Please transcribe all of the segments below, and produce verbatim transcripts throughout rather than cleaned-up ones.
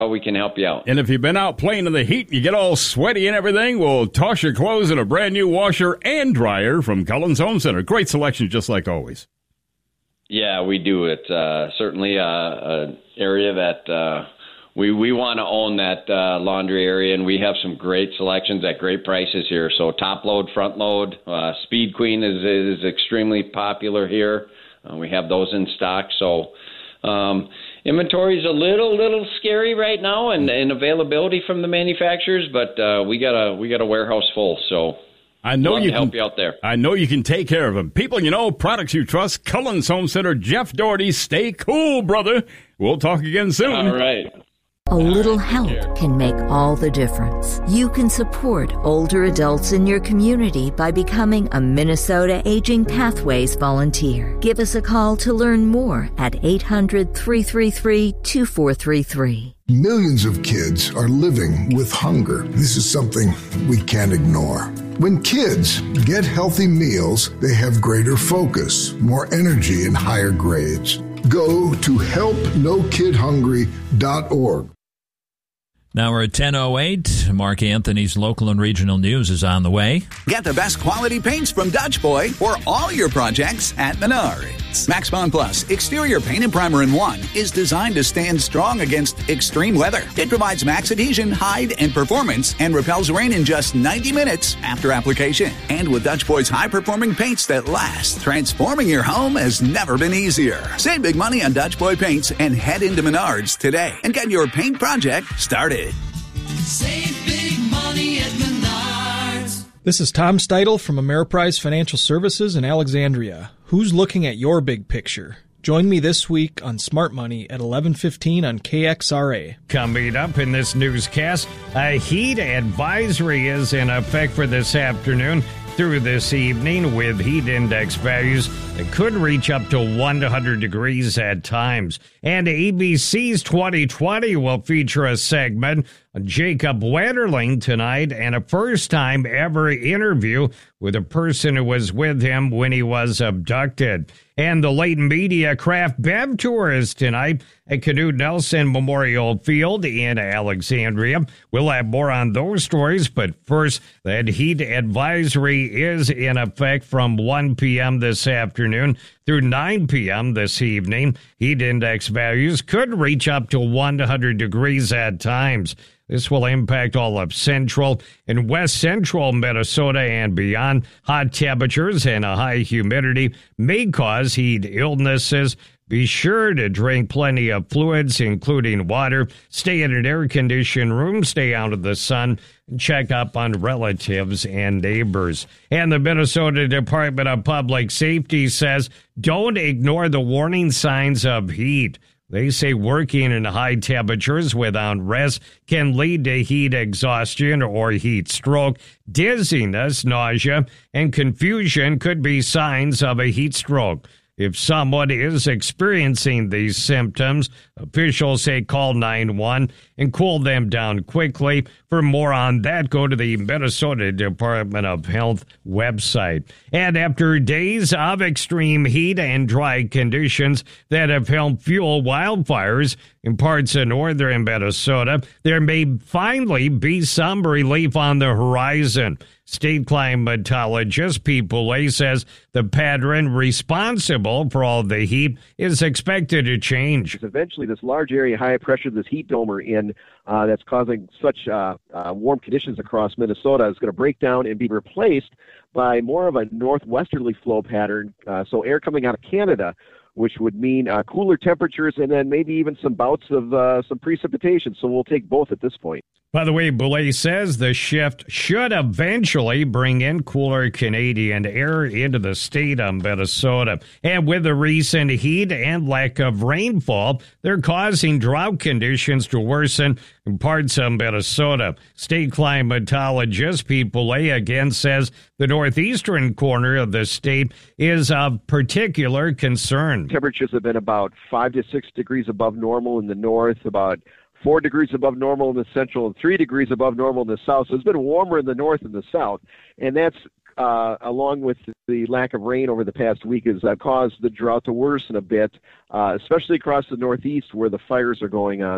we can help you out. And if you've been out playing in the heat, you get all sweaty and everything, we'll toss your clothes in a brand new washer and dryer from Cullen's Home Center. Great selection, just like always. Yeah, we do. It's uh, certainly an area that uh, we we want to own, that uh, laundry area, and we have some great selections at great prices here. So top load, front load, uh, Speed Queen is is extremely popular here. Uh, we have those in stock. So um, inventory is a little little scary right now, and, and availability from the manufacturers, but uh, we got a we got a warehouse full. So I know love you to can help you out there. I know you can take care of them. People you know, products you trust. Cullen's Home Center. Jeff Doherty. Stay cool, brother. We'll talk again soon. All right. A little help can make all the difference. You can support older adults in your community by becoming a Minnesota Aging Pathways volunteer. Give us a call to learn more at eight hundred, three three three, two four three three. Millions of kids are living with hunger. This is something we can't ignore. When kids get healthy meals, they have greater focus, more energy, and higher grades. Go to help no kid hungry dot org. Now we're at ten oh eight. Mark Anthony's local and regional news is on the way. Get the best quality paints from Dutch Boy for all your projects at Menards. Max Bond Plus Exterior Paint and Primer in One is designed to stand strong against extreme weather. It provides max adhesion, hide, and performance and repels rain in just ninety minutes after application. And with Dutch Boy's high-performing paints that last, transforming your home has never been easier. Save big money on Dutch Boy paints and head into Menards today and get your paint project started. Save big money at Menards. This is Tom Steidel from Ameriprise Financial Services in Alexandria. Who's looking at your big picture? Join me this week on Smart Money at eleven fifteen on K X R A. Coming up in this newscast, a heat advisory is in effect for this afternoon through this evening, with heat index values that could reach up to one hundred degrees at times. And A B C's twenty twenty will feature a segment on Jacob Wetterling tonight, and a first-time ever interview with a person who was with him when he was abducted. And the Leighton Media Craft Bev Tour is tonight at Knute Nelson Memorial Field in Alexandria. We'll have more on those stories, but first, that heat advisory is in effect from one p.m. this afternoon through nine p.m. this evening. Heat index values could reach up to one hundred degrees at times. This will impact all of central and west central Minnesota and beyond. Hot temperatures and a high humidity may cause heat illnesses. Be sure to drink plenty of fluids, including water. Stay in an air-conditioned room. Stay out of the sun. And check up on relatives and neighbors. And the Minnesota Department of Public Safety says don't ignore the warning signs of heat. They say working in high temperatures without rest can lead to heat exhaustion or heat stroke. Dizziness, nausea, and confusion could be signs of a heat stroke. If someone is experiencing these symptoms, officials say call nine one one and cool them down quickly. For more on that, go to the Minnesota Department of Health website. And after days of extreme heat and dry conditions that have helped fuel wildfires in parts of northern Minnesota, there may finally be some relief on the horizon. State climatologist Pete Boulay says the pattern responsible for all the heat is expected to change. Eventually, this large area high pressure, this heat dome we're in, uh, that's causing such uh, uh, warm conditions across Minnesota is going to break down and be replaced by more of a northwesterly flow pattern. Uh, so air coming out of Canada, which would mean uh, cooler temperatures and then maybe even some bouts of uh, some precipitation. So we'll take both at this point. By the way, Boulay says the shift should eventually bring in cooler Canadian air into the state of Minnesota. And with the recent heat and lack of rainfall, they're causing drought conditions to worsen in parts of Minnesota. State climatologist Pete Boulay again says the northeastern corner of the state is of particular concern. Temperatures have been about five to six degrees above normal in the north, about four degrees above normal in the central, and three degrees above normal in the south. So it's been warmer in the north and the south, and that's uh, along with the lack of rain over the past week has uh, caused the drought to worsen a bit, uh, especially across the northeast where the fires are going on.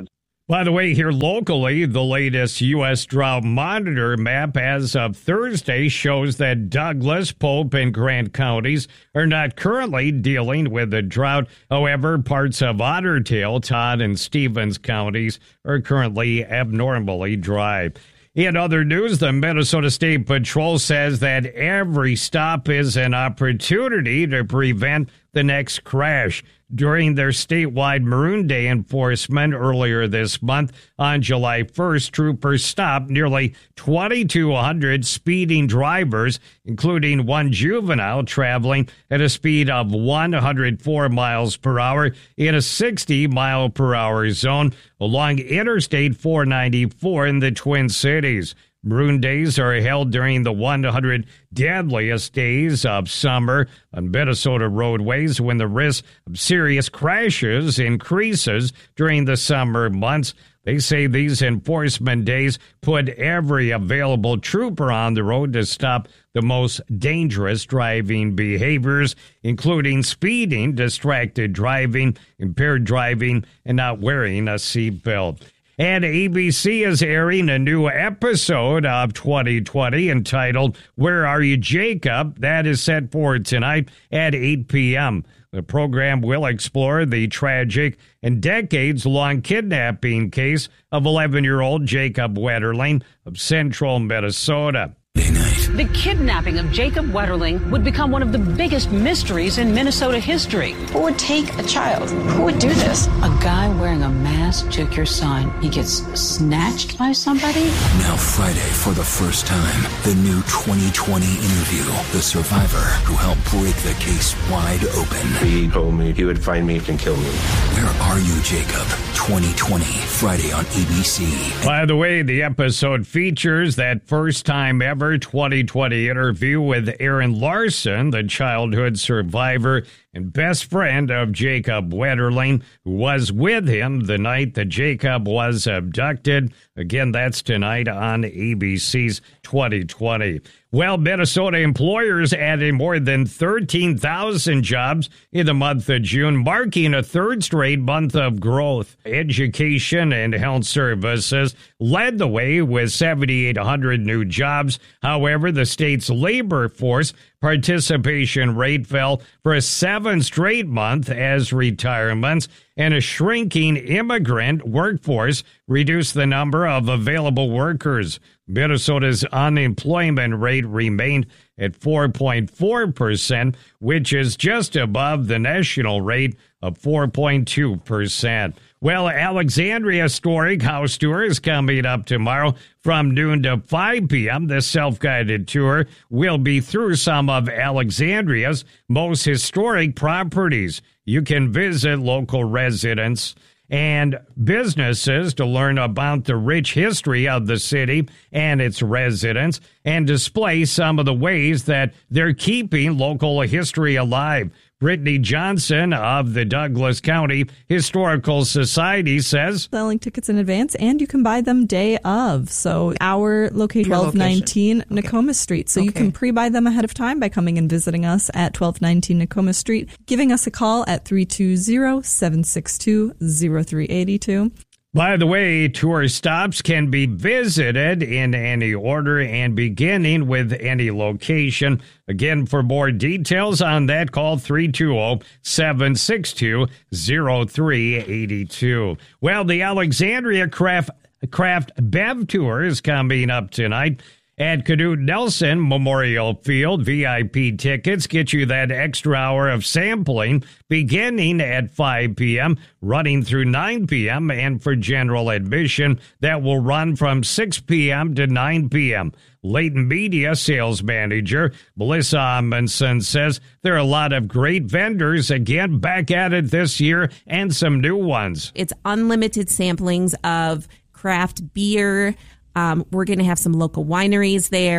By the way, here locally, the latest U S Drought Monitor map as of Thursday shows that Douglas, Pope, and Grant counties are not currently dealing with a drought. However, parts of Otter Tail, Todd, and Stevens counties are currently abnormally dry. In other news, the Minnesota State Patrol says that every stop is an opportunity to prevent the next crash. During their statewide Maroon Day enforcement earlier this month, on July first, troopers stopped nearly twenty-two hundred speeding drivers, including one juvenile traveling at a speed of one hundred four miles per hour in a sixty mile per hour zone along Interstate four ninety-four in the Twin Cities. Maroon Days are held during the one hundred deadliest days of summer on Minnesota roadways when the risk of serious crashes increases during the summer months. They say these enforcement days put every available trooper on the road to stop the most dangerous driving behaviors, including speeding, distracted driving, impaired driving, and not wearing a seatbelt. And A B C is airing a new episode of twenty twenty entitled Where Are You, Jacob? That is set for tonight at eight p.m. The program will explore the tragic and decades-long kidnapping case of eleven-year-old Jacob Wetterling of central Minnesota. The kidnapping of Jacob Wetterling would become one of the biggest mysteries in Minnesota history. Who would take a child? Who would do this? A guy wearing a mask took your son. He gets snatched by somebody? Now Friday, for the first time, the new twenty twenty interview. The survivor who helped break the case wide open. He told me he would find me and kill me. Where Are You, Jacob? twenty twenty, Friday on A B C. By the way, the episode features that first time ever twenty twenty interview with Aaron Larson, the childhood survivor and best friend of Jacob Wetterling, who was with him the night that Jacob was abducted. Again, that's tonight on A B C's twenty twenty. Well, Minnesota employers added more than thirteen thousand jobs in the month of June, marking a third straight month of growth. Education and health services led the way with seven thousand eight hundred new jobs. However, the state's labor force participation rate fell for a seventh straight month as retirements and a shrinking immigrant workforce reduced the number of available workers. Minnesota's unemployment rate remained at four point four percent, which is just above the national rate of four point two percent. Well, Alexandria Historic House Tour is coming up tomorrow from noon to five p.m. The self-guided tour will be through some of Alexandria's most historic properties. You can visit local residents and businesses to learn about the rich history of the city and its residents and display some of the ways that they're keeping local history alive. Brittany Johnson of the Douglas County Historical Society says selling tickets in advance, and you can buy them day of. So our location, twelve nineteen okay. Nokomis Street. So okay. you can pre-buy them ahead of time by coming and visiting us at twelve nineteen Nokomis Street, giving us a call at three two zero, seven six two, zero three eight two. By the way, tour stops can be visited in any order and beginning with any location. Again, for more details on that, call three two zero, seven six two, zero three eight two. Well, the Alexandria Craft, Craft Bev Tour is coming up tonight at Canute Nelson Memorial Field. V I P tickets get you that extra hour of sampling beginning at five p.m., running through nine p.m., and for general admission, that will run from six p.m. to nine p.m. Leighton Media sales manager Melissa Amundsen says there are a lot of great vendors, again, back at it this year, and some new ones. It's unlimited samplings of craft beer. Um, we're going to have some local wineries there,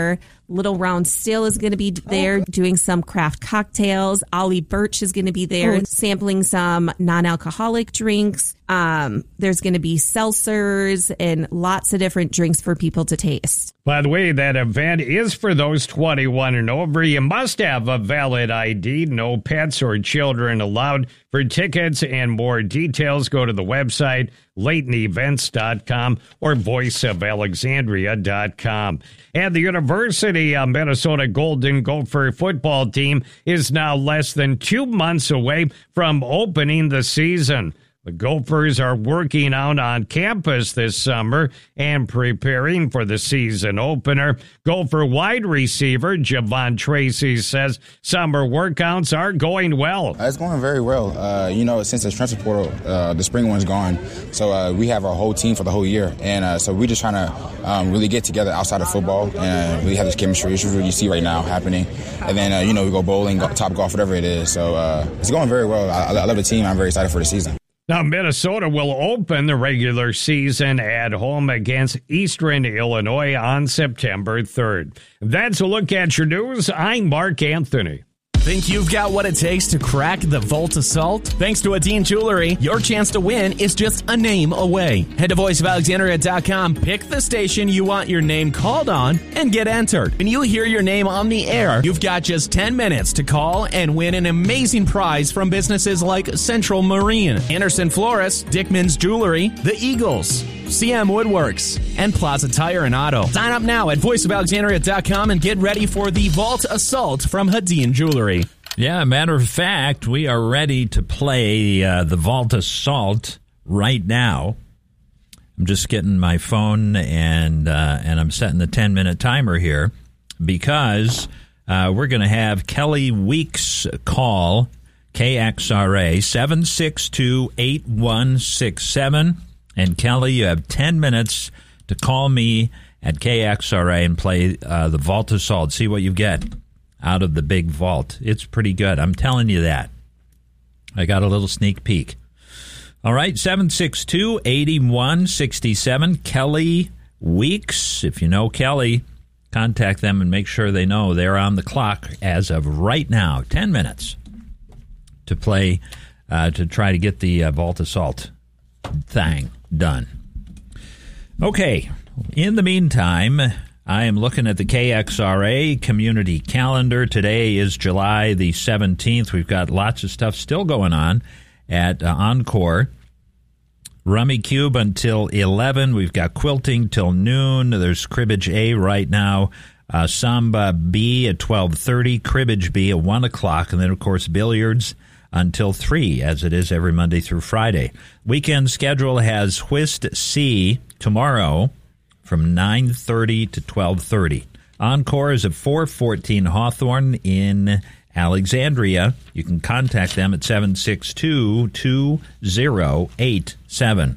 Little Round Still is going to be there oh. doing some craft cocktails. Ollie Birch is going to be there oh. sampling some non-alcoholic drinks. Um, there's going to be seltzers and lots of different drinks for people to taste. By the way, that event is for those twenty-one and over. You must have a valid I D. No pets or children allowed. For tickets and more details, go to the website Layton Events dot com or voice of alexandria dot com. And the University of Minnesota Golden Gopher football team is now less than two months away from opening the season. The Gophers are working out on campus this summer and preparing for the season opener. Gopher wide receiver Javon Tracy says summer workouts are going well. Uh, it's going very well. Uh, you know, since the transfer portal, uh, the spring one's gone, so uh, we have our whole team for the whole year. And uh, so we're just trying to um, really get together outside of football and really have this chemistry, which is what you see right now happening. And then, uh, you know, we go bowling, go, top golf, whatever it is. So uh, it's going very well. I, I love the team. I'm very excited for the season. Now, Minnesota will open the regular season at home against Eastern Illinois on September third. That's a look at your news. I'm Mark Anthony. Think you've got what it takes to crack the Vault Assault? Thanks to Adine Jewelry, your chance to win is just a name away. Head to voice of alexandria dot com, pick the station you want your name called on, and get entered. When you hear your name on the air, you've got just ten minutes to call and win an amazing prize from businesses like Central Marine, Anderson Florist, Dickman's Jewelry, The Eagles, C M Woodworks, and Plaza Tire and Auto. Sign up now at voice of alexandria dot com and get ready for the Vault Assault from Hadeen Jewelry. Yeah, matter of fact, we are ready to play uh, the Vault Assault right now. I'm just getting my phone and uh, and I'm setting the ten-minute timer here because uh, we're going to have Kelly Weeks call K X R A seven six two, eight one six seven. And Kelly, you have ten minutes to call me at K X R A and play uh, the Vault Assault. See what you get out of the big vault. It's pretty good. I'm telling you that. I got a little sneak peek. All right, seven six two, eight one six seven. Kelly Weeks. If you know Kelly, contact them and make sure they know they're on the clock as of right now. ten minutes to play, uh, to try to get the uh, Vault Assault thing done. Okay, in the meantime, I am looking at the K X R A community calendar. Today is July the seventeenth. We've got lots of stuff still going on at uh, Encore. Rummy Cube until eleven. We've got quilting till noon. There's Cribbage A right now. Uh, Samba B at twelve thirty. Cribbage B at one o'clock. And then, of course, billiards until three, as it is every Monday through Friday. Weekend schedule has Whist C tomorrow from nine thirty to twelve thirty. Encore is at four fourteen Hawthorne in Alexandria. You can contact them at seven six two, two zero eight seven.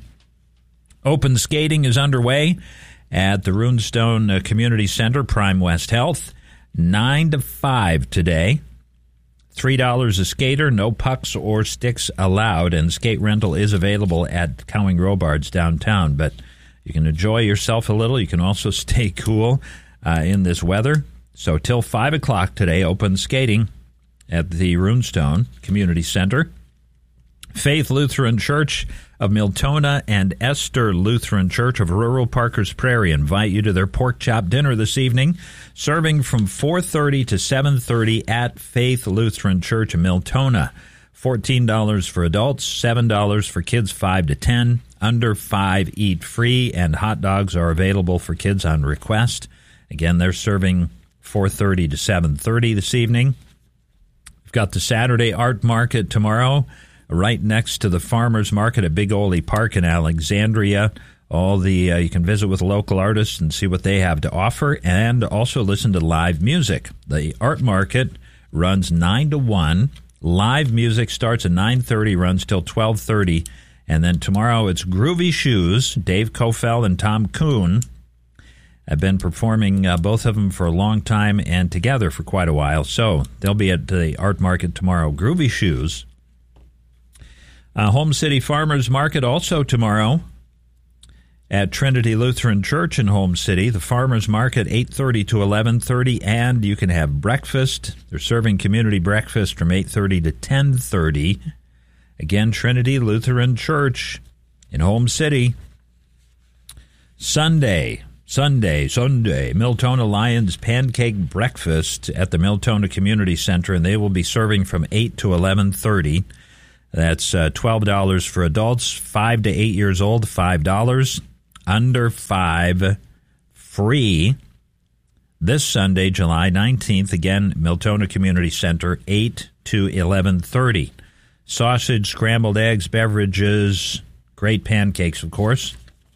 Open skating is underway at the Runestone Community Center, Prime West Health, nine to five today. three dollars a skater, no pucks or sticks allowed, and skate rental is available at Cowing Robards downtown. But you can enjoy yourself a little. You can also stay cool uh, in this weather. So till five o'clock today, open skating at the Runestone Community Center. Faith Lutheran Church of Miltona and Esther Lutheran Church of Rural Parkers Prairie invite you to their pork chop dinner this evening, serving from four thirty to seven thirty at Faith Lutheran Church of Miltona. fourteen dollars for adults, seven dollars for kids five to ten. Under five eat free, and hot dogs are available for kids on request. Again, they're serving four thirty to seven thirty this evening. We've got the Saturday Art Market tomorrow, right next to the Farmers Market at Big Ole Park in Alexandria. All the uh, you can visit with local artists and see what they have to offer, and also listen to live music. The Art Market runs nine to one. Live music starts at nine thirty, runs till twelve thirty. And then tomorrow it's Groovy Shoes. Dave Kofel and Tom Kuhn have been performing, uh, both of them, for a long time and together for quite a while. So they'll be at the Art Market tomorrow. Groovy Shoes. Uh, Home City Farmers Market also tomorrow. at Trinity Lutheran Church in Home City. The Farmers Market, eight thirty to eleven thirty, and you can have breakfast. They're serving community breakfast from eight thirty to ten thirty. Again, Trinity Lutheran Church in Home City. Sunday, Sunday, Sunday, Miltona Lions Pancake Breakfast at the Miltona Community Center, and they will be serving from eight to eleven thirty. That's uh, twelve dollars for adults, five to eight years old, five dollars. Under five, free. This Sunday, July nineteenth, again, Miltona Community Center, eight to eleven thirty. Sausage, scrambled eggs, beverages, great pancakes, of course.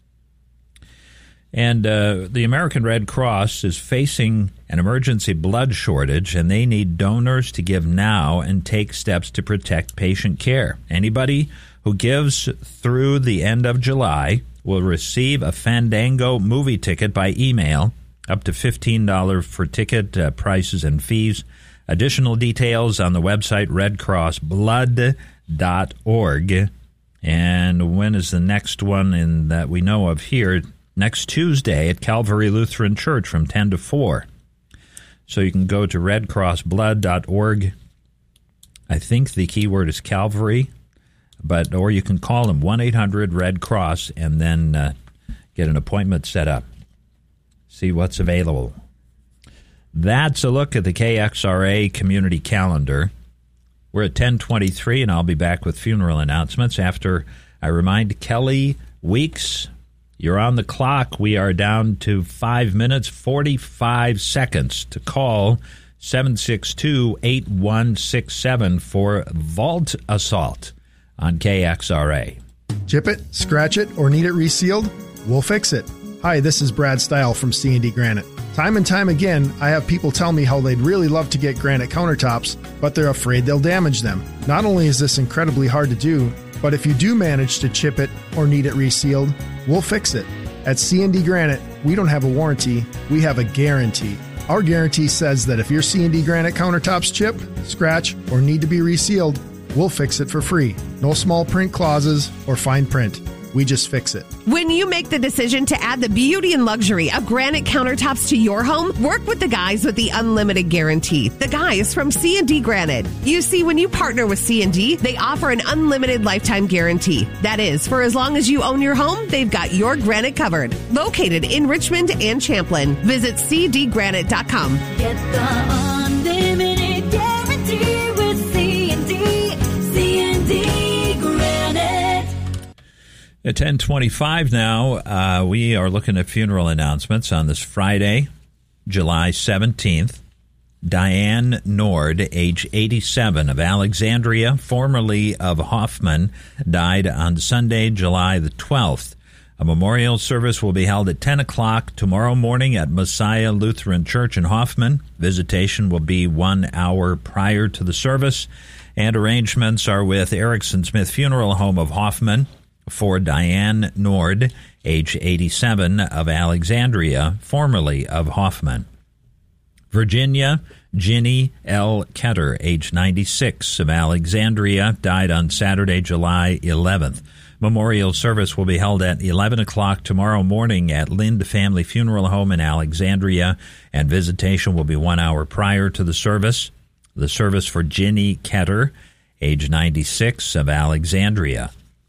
And uh, the American Red Cross is facing an emergency blood shortage, and they need donors to give now and take steps to protect patient care. Anybody who gives through the end of July will receive a Fandango movie ticket by email, up to fifteen dollars for ticket uh, prices and fees. Additional details on the website red cross blood dot org. And when is the next one in that we know of here? Next Tuesday at Calvary Lutheran Church from ten to four. So you can go to red cross blood dot org. I think the keyword is Calvary, but or you can call them one eight hundred red cross and then uh, get an appointment set up. See what's available. That's a look at the K X R A community calendar. We're at ten twenty-three, and I'll be back with funeral announcements after I remind Kelly Weeks. You're on the clock. We are down to five minutes, forty-five seconds to call seven six two, eight one six seven for Vault Assault on K X R A. Chip it, scratch it, or need it resealed? We'll fix it. Hi, this is Brad Stile from C and D Granite. Time and time again, I have people tell me how they'd really love to get granite countertops, but they're afraid they'll damage them. Not only is this incredibly hard to do, but if you do manage to chip it or need it resealed, we'll fix it. At C and D Granite, we don't have a warranty, we have a guarantee. Our guarantee says that if your C and D Granite countertops chip, scratch, or need to be resealed, we'll fix it for free. No small print clauses or fine print. We just fix it. When you make the decision to add the beauty and luxury of granite countertops to your home, work with the guys with the unlimited guarantee. The guys from C and D Granite. You see, when you partner with C and D, they offer an unlimited lifetime guarantee. That is, for as long as you own your home, they've got your granite covered. Located in Richmond and Champlin. Visit c d granite dot com. Get the unlimited guarantee with C and D. C and D Granite. At ten twenty-five now, uh, we are looking at funeral announcements on this Friday, July seventeenth. Diane Nord, age eighty-seven, of Alexandria, formerly of Hoffman, died on Sunday, July the twelfth. A memorial service will be held at ten o'clock tomorrow morning at Messiah Lutheran Church in Hoffman. Visitation will be one hour prior to the service, and arrangements are with Erickson Smith Funeral Home of Hoffman for Diane Nord, age eighty-seven, of Alexandria, formerly of Hoffman. Virginia Ginny L. Ketter, age ninety-six, of Alexandria, died on Saturday, July eleventh. Memorial service will be held at eleven o'clock tomorrow morning at Lind Family Funeral Home in Alexandria, and visitation will be one hour prior to the service. The service for Ginny Ketter, age ninety-six, of Alexandria.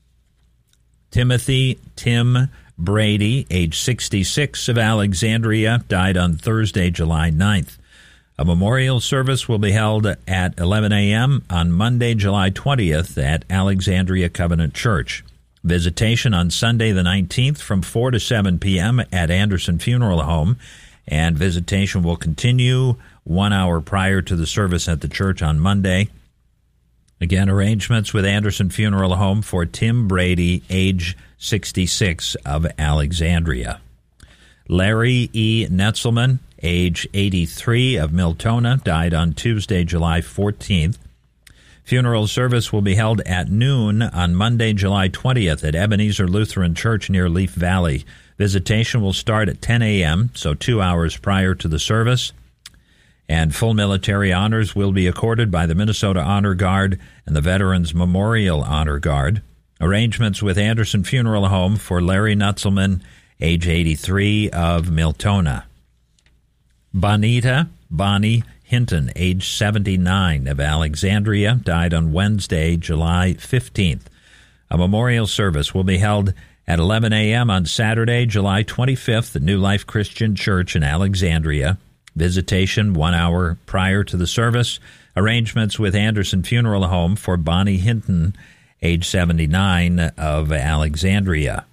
Timothy Tim Brady, age sixty-six, of Alexandria, died on Thursday, July ninth. A memorial service will be held at eleven a.m. on Monday, July twentieth at Alexandria Covenant Church. Visitation on Sunday the nineteenth from four to seven p.m. at Anderson Funeral Home, and visitation will continue one hour prior to the service at the church on Monday. Again, arrangements with Anderson Funeral Home for Tim Brady, age sixty-six, of Alexandria. Larry E. Netzelman, age eighty-three, of Miltona, died on Tuesday, July fourteenth. Funeral service will be held at noon on Monday, July twentieth at Ebenezer Lutheran Church near Leaf Valley. Visitation will start at ten a.m., so two hours prior to the service. And full military honors will be accorded by the Minnesota Honor Guard and the Veterans Memorial Honor Guard. Arrangements with Anderson Funeral Home for Larry Nutzelman, age eighty-three, of Miltona. Bonita Bonnie Hinton, age seventy-nine, of Alexandria, died on Wednesday, July fifteenth. A memorial service will be held at eleven a.m. on Saturday, July twenty-fifth, at New Life Christian Church in Alexandria. Visitation one hour prior to the service. Arrangements with Anderson Funeral Home for Bonnie Hinton, age seventy-nine, of Alexandria.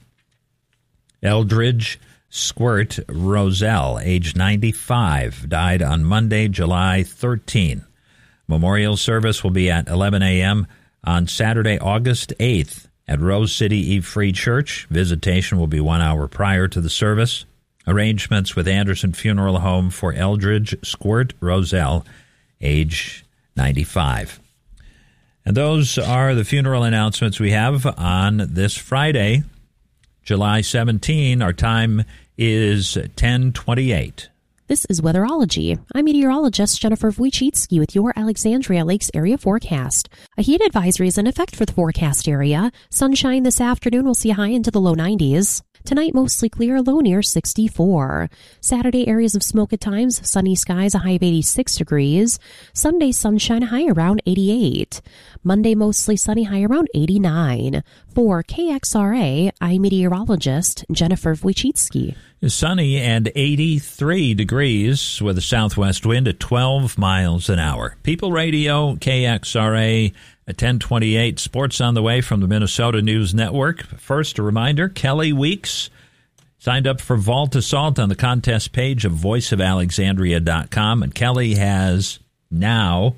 Eldridge Squirt Roselle, age ninety-five, died on Monday, July thirteenth. Memorial service will be at eleven a.m. on Saturday, August eighth, at Rose City Eve Free Church. Visitation will be one hour prior to the service. Arrangements with Anderson Funeral Home for Eldridge Squirt Roselle, age ninety-five. And those are the funeral announcements we have on this Friday, July seventeenth. Our time is ten twenty-eight. This is Weatherology. I'm meteorologist Jennifer Wojcicki with your Alexandria Lakes area forecast. A heat advisory is in effect for the forecast area. Sunshine this afternoon will see a high into the low nineties. Tonight, mostly clear, low near sixty-four. Saturday, areas of smoke at times, sunny skies, a high of eighty-six degrees. Sunday, sunshine, high around eighty-eight. Monday, mostly sunny, high around eighty-nine. For K X R A, I'm meteorologist Jennifer Wojcicki. Sunny and eighty-three degrees with a southwest wind at twelve miles an hour. People Radio, K X R A, at ten twenty-eight. Sports on the way from the Minnesota News Network. First, a reminder, Kelly Weeks signed up for Vault Assault on the contest page of voice of alexandria dot com, and Kelly has now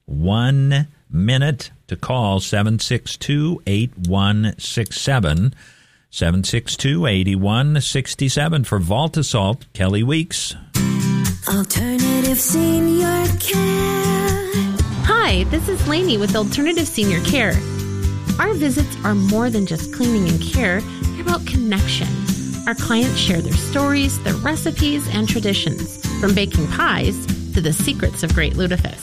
one minute to call seven six two, eight one six seven. seven six two, eight one six seven for Vault Assault. Kelly Weeks. Alternative Senior Care. Hi, this is Lainey with Alternative Senior Care. Our visits are more than just cleaning and care. They're about connection. Our clients share their stories, their recipes, and traditions, from baking pies to the secrets of great lutefisk.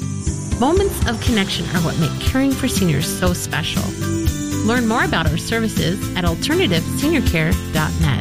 Moments of connection are what make caring for seniors so special. Learn more about our services at alternative senior care dot net.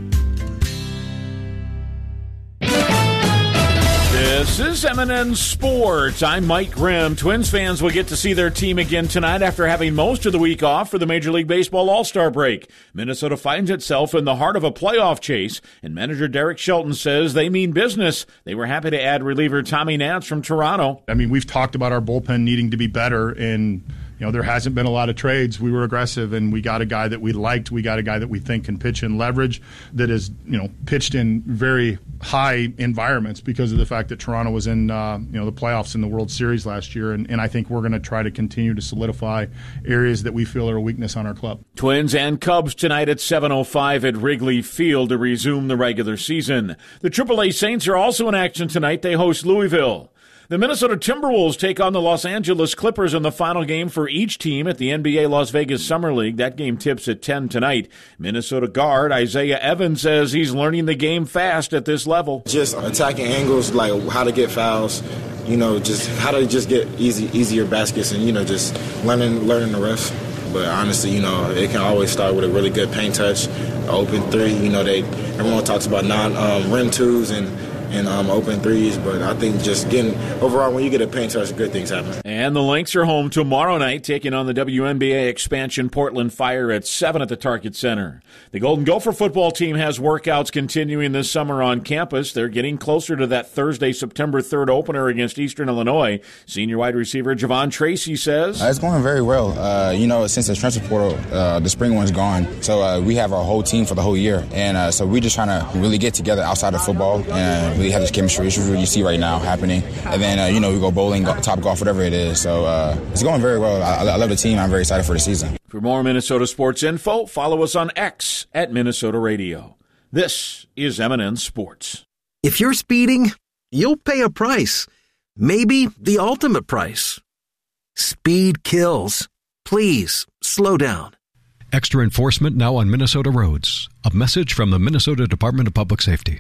This is M and N Sports. I'm Mike Grimm. Twins fans will get to see their team again tonight after having most of the week off for the Major League Baseball All-Star break. Minnesota finds itself in the heart of a playoff chase, and manager Derek Shelton says they mean business. They were happy to add reliever Tommy Nance from Toronto. I mean, we've talked about our bullpen needing to be better, and you know, there hasn't been a lot of trades. We were aggressive, and we got a guy that we liked. We got a guy that we think can pitch in leverage, that is, you know, pitched in very high environments because of the fact that Toronto was in, uh, you know, the playoffs in the World Series last year. And, and I think we're going to try to continue to solidify areas that we feel are a weakness on our club. Twins and Cubs tonight at seven oh five at Wrigley Field to resume the regular season. The triple A Saints are also in action tonight. They host Louisville. The Minnesota Timberwolves take on the Los Angeles Clippers in the final game for each team at the N B A Las Vegas Summer League. That game tips at ten tonight. Minnesota guard Isaiah Evans says he's learning the game fast at this level. Just attacking angles, like how to get fouls, you know, just how to just get easy, easier baskets, and, you know, just learning, learning the rest. But honestly, you know, it can always start with a really good paint touch, open three. You know, they everyone talks about non um, rim twos and. and um, open threes, but I think just getting overall, when you get a paint touch, good things happen. And the Lynx are home tomorrow night, taking on the W N B A expansion Portland Fire at seven at the Target Center. The Golden Gopher football team has workouts continuing this summer on campus. They're getting closer to that Thursday, September third opener against Eastern Illinois. Senior wide receiver Javon Tracy says, uh, it's going very well. Uh, you know, since the transfer portal, uh, the spring one's gone, so uh, we have our whole team for the whole year, and uh, so we're just trying to really get together outside of football and we have this chemistry issues you see right now happening. And then, uh, you know, we go bowling, go, top golf, whatever it is. So uh, it's going very well. I, I love the team. I'm very excited for the season. For more Minnesota sports info, follow us on X at Minnesota Radio. This is M and N Sports. If you're speeding, you'll pay a price. Maybe the ultimate price. Speed kills. Please, slow down. Extra enforcement now on Minnesota roads. A message from the Minnesota Department of Public Safety.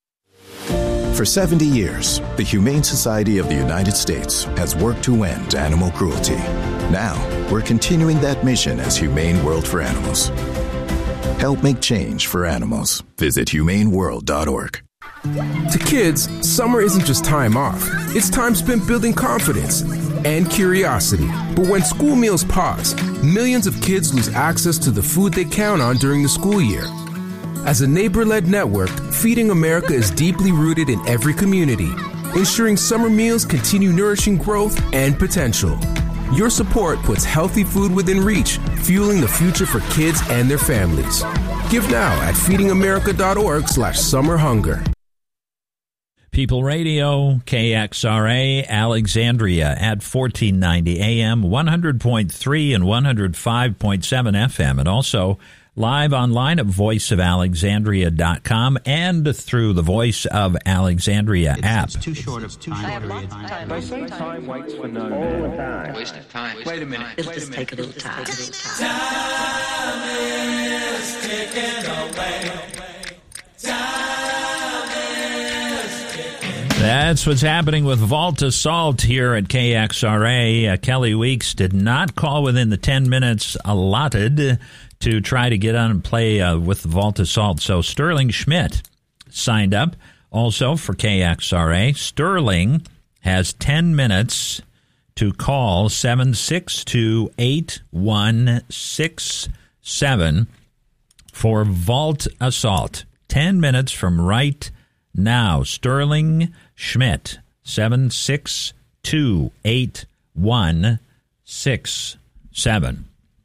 For seventy years, the Humane Society of the United States has worked to end animal cruelty. Now, we're continuing that mission as Humane World for Animals. Help make change for animals. Visit humane world dot org. To kids, summer isn't just time off. It's time spent building confidence and curiosity. But when school meals pause, millions of kids lose access to the food they count on during the school year. As a neighbor-led network, Feeding America is deeply rooted in every community, ensuring summer meals continue nourishing growth and potential. Your support puts healthy food within reach, fueling the future for kids and their families. Give now at feeding america dot org slash summer hunger. People Radio, K X R A, Alexandria at fourteen ninety A M, one hundred point three and one hundred five point seven F M, and also live online at voice of alexandria dot com and through the Voice of Alexandria it's, app. It's too short of time. I have lots of time. They say time waits for no man. All the time. Waste of time. Wait a minute. It'll just take a little time. Time is ticking away. Time is ticking. That's what's happening with Vault Assault here at K X R A. Uh, Kelly Weeks did not call within the ten minutes allotted to try to get on and play uh, with the Vault Assault. So Sterling Schmidt signed up also for K X R A. Sterling has ten minutes to call seven six two, eight one six seven for Vault Assault. ten minutes from right now. Sterling Schmidt, seven six two, eight one six seven.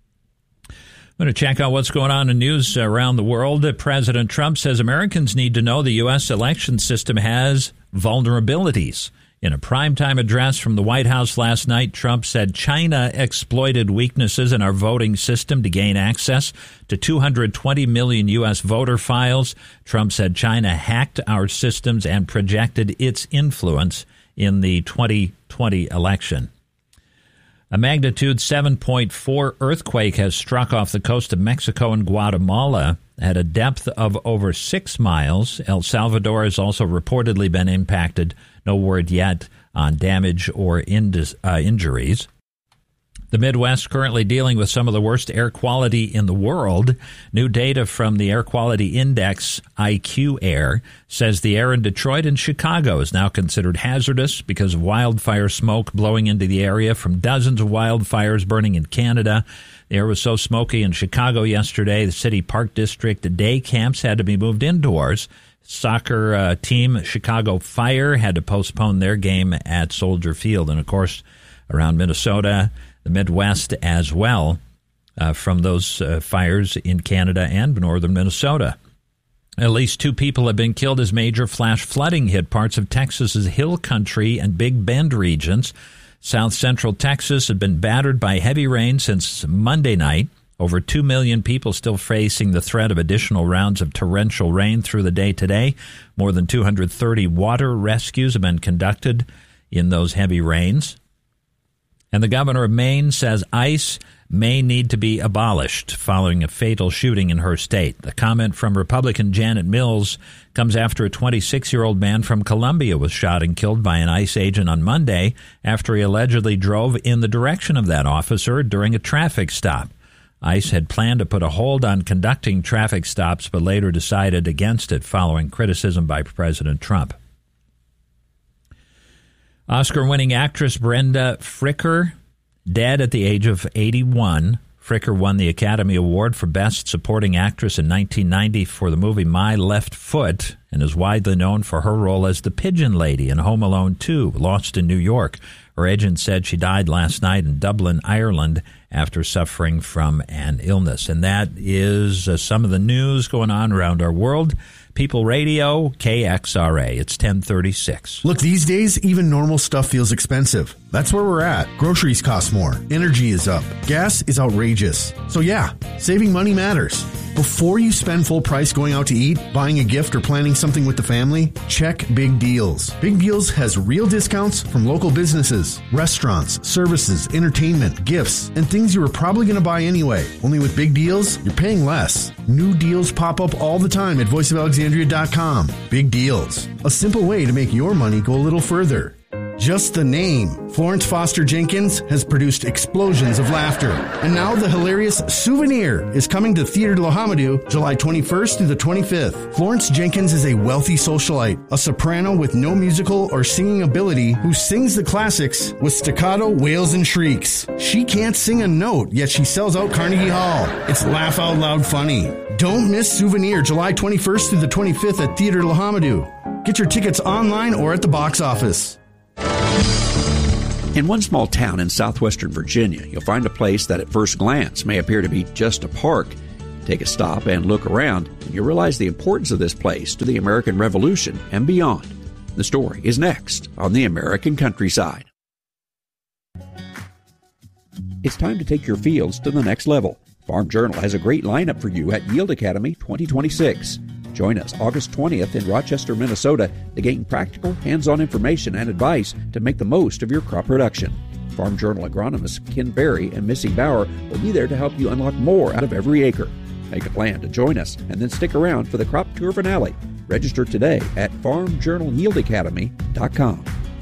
I'm going to check out what's going on in news around the world. President Trump says Americans need to know the U S election system has vulnerabilities. In a primetime address from the White House last night, Trump said China exploited weaknesses in our voting system to gain access to two hundred twenty million U S voter files. Trump said China hacked our systems and projected its influence in the twenty twenty election. A magnitude seven point four earthquake has struck off the coast of Mexico and Guatemala at a depth of over six miles. El Salvador has also reportedly been impacted. No word yet on damage or indis, uh, injuries. The Midwest currently dealing with some of the worst air quality in the world. New data from the Air Quality Index, I Q Air, says the air in Detroit and Chicago is now considered hazardous because of wildfire smoke blowing into the area from dozens of wildfires burning in Canada. The air was so smoky in Chicago yesterday, the city park district day camps had to be moved indoors. Soccer uh, team Chicago Fire had to postpone their game at Soldier Field. And, of course, around Minnesota, the Midwest as well, uh, from those uh, fires in Canada and northern Minnesota. At least two people have been killed as major flash flooding hit parts of Texas's Hill Country and Big Bend regions. South central Texas had been battered by heavy rain since Monday night. Over two million people still facing the threat of additional rounds of torrential rain through the day today. More than two hundred thirty water rescues have been conducted in those heavy rains. And the governor of Maine says ICE may need to be abolished following a fatal shooting in her state. The comment from Republican Janet Mills comes after a twenty-six-year-old man from Colombia was shot and killed by an ICE agent on Monday after he allegedly drove in the direction of that officer during a traffic stop. ICE had planned to put a hold on conducting traffic stops, but later decided against it following criticism by President Trump. Oscar-winning actress Brenda Fricker, dead at the age of eighty-one. Fricker won the Academy Award for Best Supporting Actress in nineteen ninety for the movie My Left Foot and is widely known for her role as the Pigeon Lady in Home Alone two, Lost in New York. Her agent said she died last night in Dublin, Ireland, after suffering from an illness. And that is uh, some of the news going on around our world. People Radio, K X R A. It's ten thirty-six. Look, these days, even normal stuff feels expensive. That's where we're at. Groceries cost more. Energy is up. Gas is outrageous. So yeah, saving money matters. Before you spend full price going out to eat, buying a gift, or planning something with the family, check Big Deals. Big Deals has real discounts from local businesses, restaurants, services, entertainment, gifts, and things you were probably going to buy anyway. Only with Big Deals, you're paying less. New deals pop up all the time at voice of alexandria dot com. Big Deals. A simple way to make your money go a little further. Just the name, Florence Foster Jenkins, has produced explosions of laughter. And now the hilarious Souvenir is coming to Theatre de la Hamadou July twenty-first through the twenty-fifth. Florence Jenkins is a wealthy socialite, a soprano with no musical or singing ability who sings the classics with staccato wails and shrieks. She can't sing a note, yet she sells out Carnegie Hall. It's laugh out loud funny. Don't miss Souvenir July twenty-first through the twenty-fifth at Theatre de la Hamadou. Get your tickets online or at the box office. In one small town in southwestern Virginia, you'll find a place that at first glance may appear to be just a park. Take a stop and look around, and you'll realize the importance of this place to the American Revolution and beyond. The story is next on the American Countryside. It's time to take your fields to the next level. Farm Journal has a great lineup for you at Yield Academy twenty twenty-six. Join us August twentieth in Rochester, Minnesota to gain practical, hands-on information and advice to make the most of your crop production. Farm Journal agronomists Ken Berry and Missy Bauer will be there to help you unlock more out of every acre. Make a plan to join us and then stick around for the crop tour finale. Register today at farm journal yield academy dot com.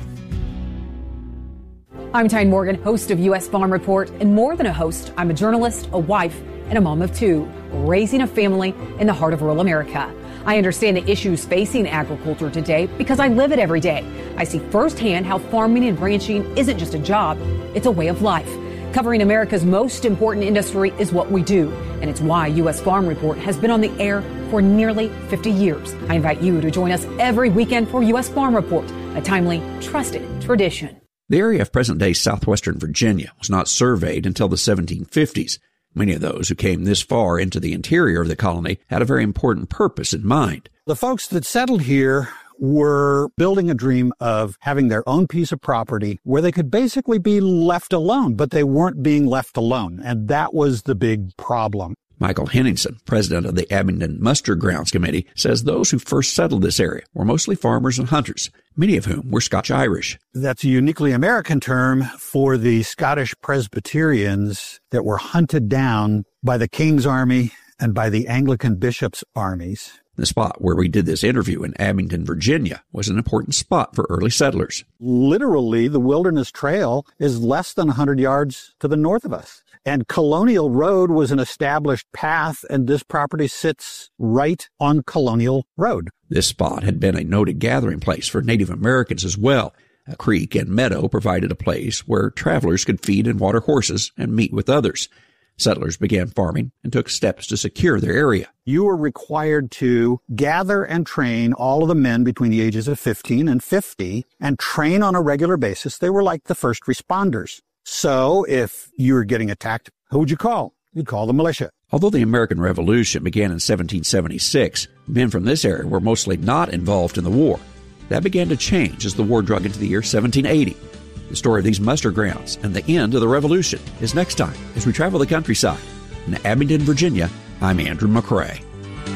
I'm Tyne Morgan, host of U S Farm Report, and more than a host, I'm a journalist, a wife, and a mom of two, raising a family in the heart of rural America. I understand the issues facing agriculture today because I live it every day. I see firsthand how farming and ranching isn't just a job, it's a way of life. Covering America's most important industry is what we do, and it's why U S Farm Report has been on the air for nearly fifty years. I invite you to join us every weekend for U S Farm Report, a timely, trusted tradition. The area of present-day southwestern Virginia was not surveyed until the seventeen fifties. Many of those who came this far into the interior of the colony had a very important purpose in mind. The folks that settled here were building a dream of having their own piece of property where they could basically be left alone, but they weren't being left alone, and that was the big problem. Michael Henningsen, president of the Abingdon Muster Grounds Committee, says those who first settled this area were mostly farmers and hunters, many of whom were Scotch-Irish. That's a uniquely American term for the Scottish Presbyterians that were hunted down by the King's Army and by the Anglican bishops' armies. The spot where we did this interview in Abingdon, Virginia, was an important spot for early settlers. Literally, the Wilderness Trail is less than one hundred yards to the north of us. And Colonial Road was an established path, and this property sits right on Colonial Road. This spot had been a noted gathering place for Native Americans as well. A creek and meadow provided a place where travelers could feed and water horses and meet with others. Settlers began farming and took steps to secure their area. You were required to gather and train all of the men between the ages of fifteen and fifty and train on a regular basis. They were like the first responders. So if you were getting attacked, who would you call? You'd call the militia. Although the American Revolution began in seventeen seventy-six, men from this area were mostly not involved in the war. That began to change as the war drug into the year seventeen eighty. The story of these muster grounds and the end of the Revolution is next time as we travel the countryside. In Abingdon, Virginia, I'm Andrew McCrae.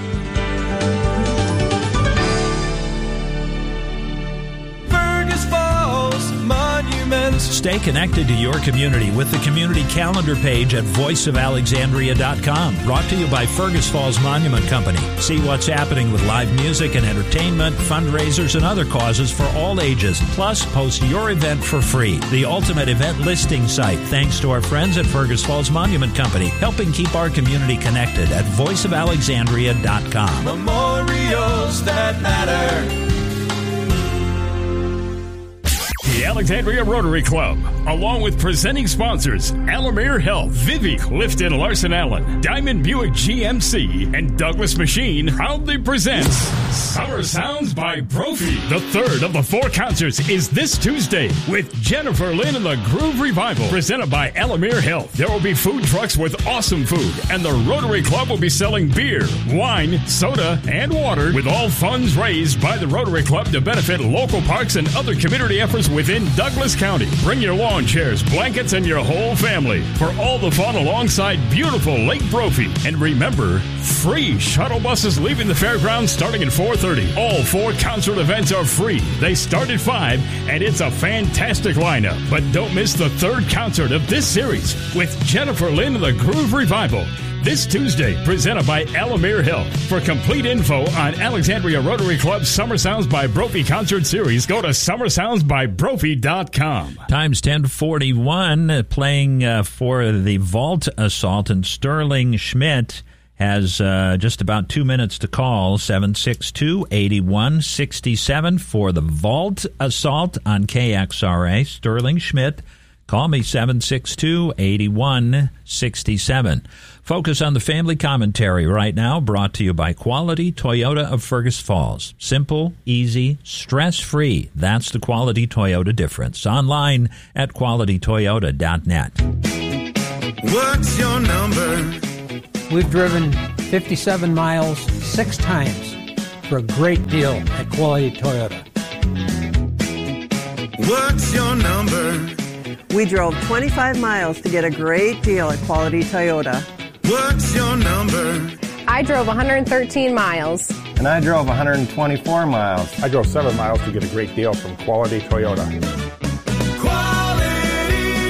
Stay connected to your community with the community calendar page at voice of alexandria dot com. Brought to you by Fergus Falls Monument Company. See what's happening with live music and entertainment, fundraisers, and other causes for all ages. Plus, post your event for free. The ultimate event listing site, thanks to our friends at Fergus Falls Monument Company, helping keep our community connected at voice of alexandria dot com. Memorials that matter. The Alexandria Rotary Club, along with presenting sponsors Alamere Health, Vivi Clifton Larson Allen, Diamond Buick G M C, and Douglas Machine, proudly presents Summer Sounds by Brophy. The third of the four concerts is this Tuesday with Jennifer Lynn and the Groove Revival, presented by Alamere Health. There will be food trucks with awesome food, and the Rotary Club will be selling beer, wine, soda, and water, with all funds raised by the Rotary Club to benefit local parks and other community efforts within Douglas County. Bring your lawn chairs, blankets, and your whole family for all the fun alongside beautiful Lake Brophy. And remember, free shuttle buses leaving the fairgrounds starting at four thirty thirty. All four concert events are free. They start at five, and it's a fantastic lineup. But don't miss the third concert of this series with Jennifer Lynn and the Groove Revival. This Tuesday, presented by Alamere Health. For complete info on Alexandria Rotary Club's Summer Sounds by Brophy Concert Series, go to summer sounds by brophy dot com. Times ten forty-one, uh, playing uh, for the Vault Assault, and Sterling Schmidt has uh, just about two minutes to call. Seven six two, eight one six seven for the Vault Assault on K X R A. Sterling Schmidt, call me, seven six two, eight one six seven. Focus on the Family Commentary right now, brought to you by Quality Toyota of Fergus Falls. Simple, easy, stress-free. That's the Quality Toyota difference. Online at quality toyota dot net. What's your number? We've driven fifty-seven miles six times for a great deal at Quality Toyota. What's your number? We drove twenty-five miles to get a great deal at Quality Toyota. What's your number? I drove one hundred thirteen miles. And I drove one hundred twenty-four miles. I drove seven miles to get a great deal from Quality Toyota. Quality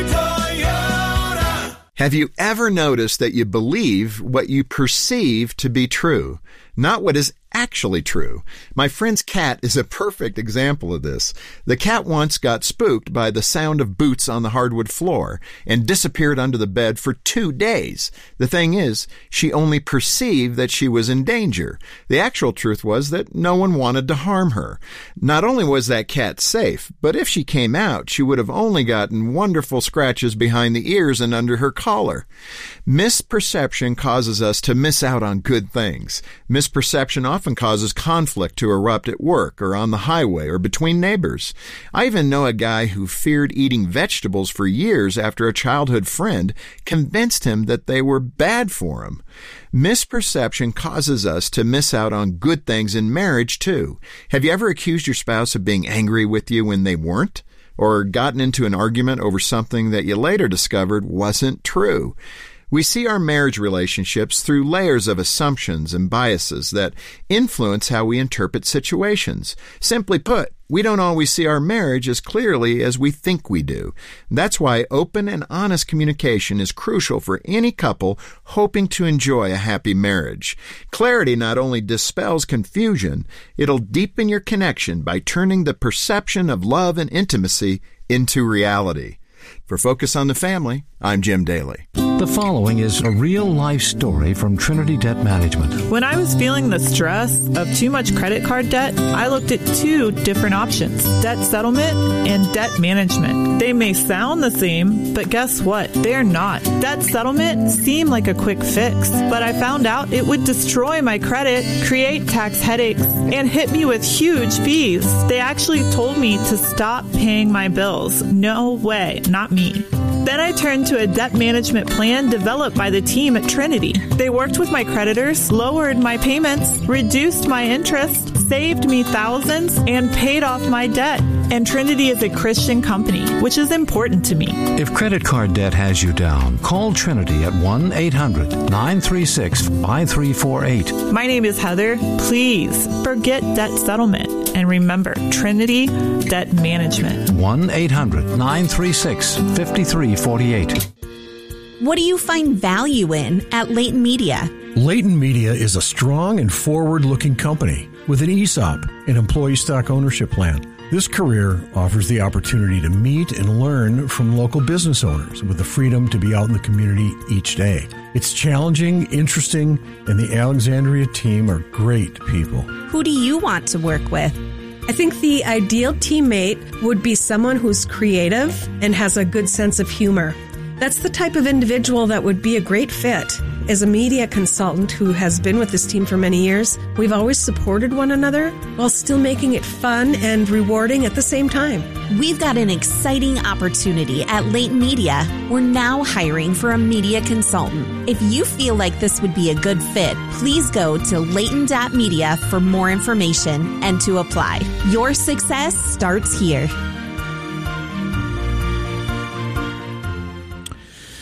Toyota. Have you ever noticed that you believe what you perceive to be true, not what is actually true? My friend's cat is a perfect example of this. The cat once got spooked by the sound of boots on the hardwood floor and disappeared under the bed for two days. The thing is, she only perceived that she was in danger. The actual truth was that no one wanted to harm her. Not only was that cat safe, but if she came out, she would have only gotten wonderful scratches behind the ears and under her collar. Misperception causes us to miss out on good things. Misperception often causes conflict to erupt at work or on the highway or between neighbors. I even know a guy who feared eating vegetables for years after a childhood friend convinced him that they were bad for him. Misperception causes us to miss out on good things in marriage, too. Have you ever accused your spouse of being angry with you when they weren't? Or gotten into an argument over something that you later discovered wasn't true? We see our marriage relationships through layers of assumptions and biases that influence how we interpret situations. Simply put, we don't always see our marriage as clearly as we think we do. That's why open and honest communication is crucial for any couple hoping to enjoy a happy marriage. Clarity not only dispels confusion, it'll deepen your connection by turning the perception of love and intimacy into reality. For Focus on the Family, I'm Jim Daly. The following is a real-life story from Trinity Debt Management. When I was feeling the stress of too much credit card debt, I looked at two different options, debt settlement and debt management. They may sound the same, but guess what? They're not. Debt settlement seemed like a quick fix, but I found out it would destroy my credit, create tax headaches, and hit me with huge fees. They actually told me to stop paying my bills. No way, not me. Then I turned to a debt management plan developed by the team at Trinity. They worked with my creditors, lowered my payments, reduced my interest, saved me thousands, and paid off my debt. And Trinity is a Christian company, which is important to me. If credit card debt has you down, call Trinity at one eight hundred nine three six five three four eight. My name is Heather. Please forget debt settlement. And remember, Trinity Debt Management. one eight hundred nine three six five three four eight. What do you find value in at Leighton Media? Leighton Media is a strong and forward-looking company with an E S O P, an employee stock ownership plan. This career offers the opportunity to meet and learn from local business owners with the freedom to be out in the community each day. It's challenging, interesting, and the Alexandria team are great people. Who do you want to work with? I think the ideal teammate would be someone who's creative and has a good sense of humor. That's the type of individual that would be a great fit. As a media consultant who has been with this team for many years, we've always supported one another while still making it fun and rewarding at the same time. We've got an exciting opportunity at Leighton Media. We're now hiring for a media consultant. If you feel like this would be a good fit, please go to leighton dot media for more information and to apply. Your success starts here.